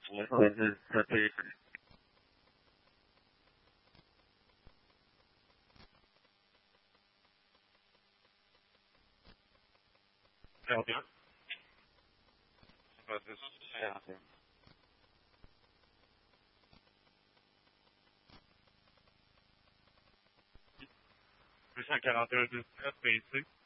Ouais, ça fait... Faire bien. C'est pas de faire. 241 19 PC.